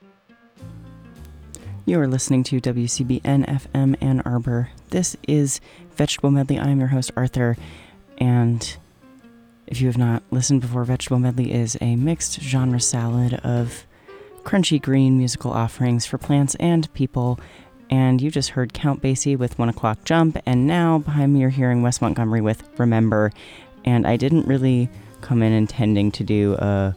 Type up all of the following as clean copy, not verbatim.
You are listening to WCBN FM Ann Arbor. This is Vegetable Medley. I am your host, Arthur, and if you have not listened before, Vegetable Medley is a mixed genre salad of crunchy green musical offerings for plants and people, and you just heard Count Basie with 1 O'Clock Jump, and now behind me you're hearing Wes Montgomery with Remember, and I didn't really come in intending to do a,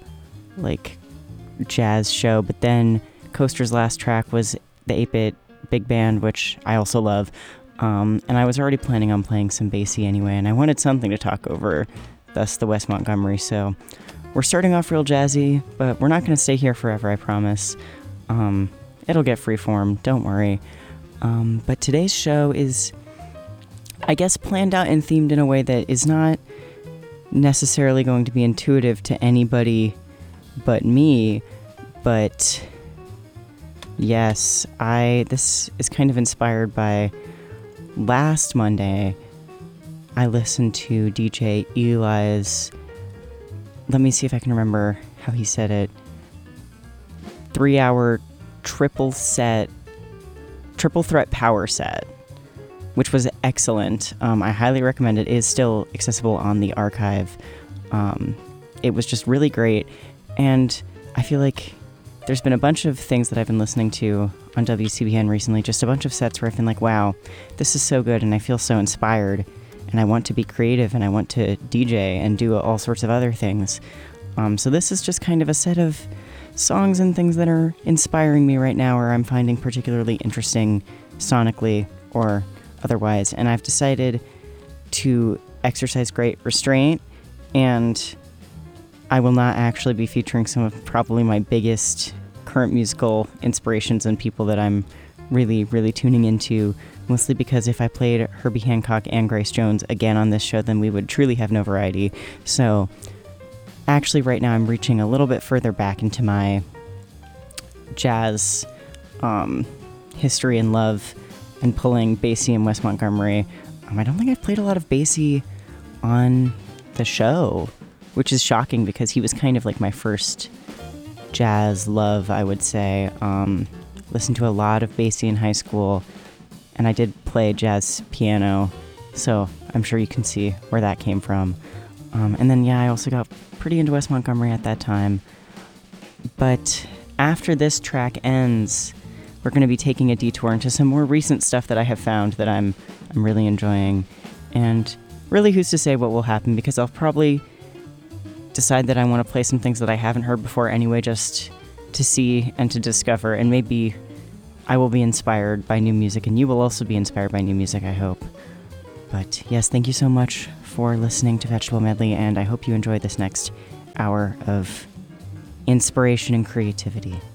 jazz show, but then Coaster's last track was the 8-Bit Big Band, which I also love, and I was already planning on playing some Basie anyway, and I wanted something to talk over, thus the Wes Montgomery, so we're starting off real jazzy, but we're not going to stay here forever, I promise. It'll get freeform, don't worry. But today's show is, I guess, planned out and themed in a way that is not necessarily going to be intuitive to anybody but me, but yes, this is kind of inspired by last Monday. I listened to DJ Eli's, let me see if I can remember how he said it, 3-hour triple threat power set, which was excellent. I highly recommend it. It is still accessible on the archive. It was just really great, and I feel like there's been a bunch of things that I've been listening to on WCBN recently, just a bunch of sets where I've been like, wow, this is so good, and I feel so inspired, and I want to be creative, and I want to DJ and do all sorts of other things. So this is just kind of a set of songs and things that are inspiring me right now, or I'm finding particularly interesting sonically or otherwise, and I've decided to exercise great restraint, and I will not actually be featuring some of probably my biggest current musical inspirations and people that I'm really, really tuning into, mostly because if I played Herbie Hancock and Grace Jones again on this show, then we would truly have no variety. So actually right now I'm reaching a little bit further back into my jazz history and love and pulling Basie and Wes Montgomery. I don't think I've played a lot of Basie on the show, which is shocking because he was kind of like my first jazz love, I would say. Listened to a lot of Basie in high school, and I did play jazz piano, so I'm sure you can see where that came from. And then, I also got pretty into Wes Montgomery at that time. But after this track ends, we're going to be taking a detour into some more recent stuff that I have found that I'm really enjoying. And really, who's to say what will happen, because I'll probably decide that I want to play some things that I haven't heard before anyway, just to see and to discover, and maybe I will be inspired by new music, and you will also be inspired by new music, I hope. But yes, thank you so much for listening to Vegetable Medley, and I hope you enjoy this next hour of inspiration and creativity.